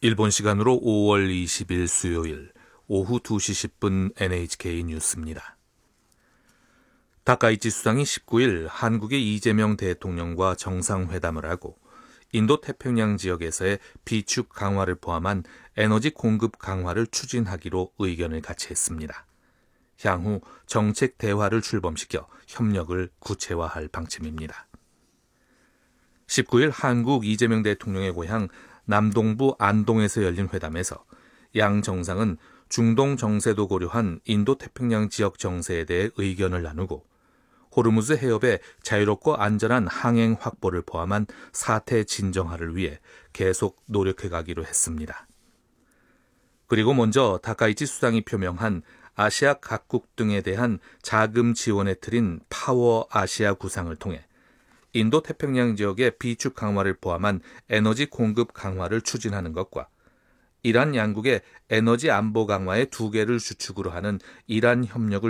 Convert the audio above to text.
일본 시간으로 5월 20일 수요일 오후 2시 10분 NHK 뉴스입니다. 다카이치 수상이 19일 한국의 이재명 대통령과 정상회담을 하고 인도 태평양 지역에서의 비축 강화를 포함한 에너지 공급 강화를 추진하기로 의견을 같이 했습니다. 향후 정책 대화를 출범시켜 협력을 구체화할 방침입니다. 19일 한국 이재명 대통령의 고향 남동부 안동에서 열린 회담에서 양 정상은 중동 정세도 고려한 인도 태평양 지역 정세에 대해 의견을 나누고 호르무즈 해협의 자유롭고 안전한 항행 확보를 포함한 사태 진정화를 위해 계속 노력해 가기로 했습니다. 그리고 먼저 다카이치 수상이 표명한 아시아 각국 등에 대한 자금 지원의 틀인 파워 아시아 구상을 통해 인도 태평양 지역의 비축 강화를 포함한 에너지 공급 강화를 추진하는 것과 이란 양국의 에너지 안보 강화의 두 개를 주축으로 하는 이란 협력을